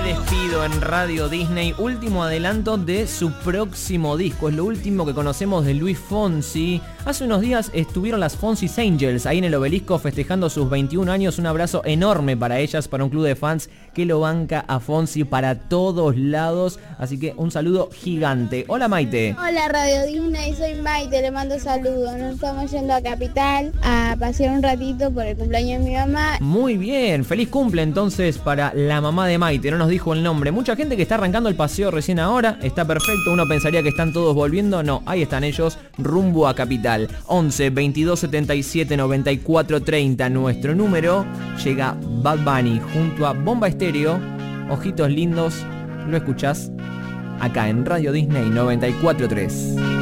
despido en Radio Disney. Último adelanto de su próximo disco. Es lo último que conocemos de Luis Fonsi. Hace unos días estuvieron las Fonsi's Angels ahí en el Obelisco festejando sus 21 años. Un abrazo enorme para ellas, para un club de fans que lo banca a Fonsi para todos lados. Así que un saludo gigante. Hola Maite. Hola Radio Disney, soy Maite, le mando saludos. Nos estamos yendo a Capital a pasear un ratito por el cumpleaños de mi mamá. Muy bien, feliz cumple entonces para la mamá de Maite. No nos dijo el nombre. Mucha gente que está arrancando el paseo recién ahora. Está perfecto, uno pensaría que están todos volviendo. No, ahí están ellos rumbo a Capital. 11 22 77 94 30 nuestro número. Llega Bad Bunny junto a Bomba Estéreo. Ojitos lindos, lo escuchás acá en Radio Disney 94.3.